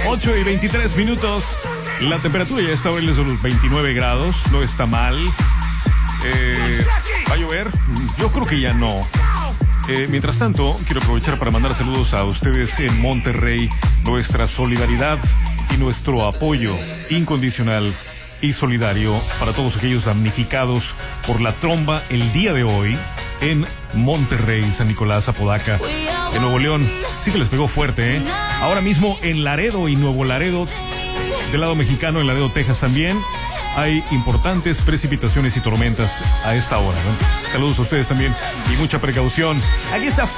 8:23. La temperatura ya está hoy sobre los 29 grados. No está mal. ¿Va a llover? Yo creo que ya no. Mientras tanto, quiero aprovechar para mandar saludos a ustedes en Monterrey. Nuestra solidaridad y nuestro apoyo incondicional y solidario para todos aquellos damnificados por la tromba el día de hoy en Monterrey, San Nicolás, Apodaca, en Nuevo León. Sí que les pegó fuerte, ¿eh? Ahora mismo en Laredo y Nuevo Laredo, del lado mexicano, en Laredo, Texas también, hay importantes precipitaciones y tormentas a esta hora, ¿no? Saludos a ustedes también y mucha precaución. Aquí está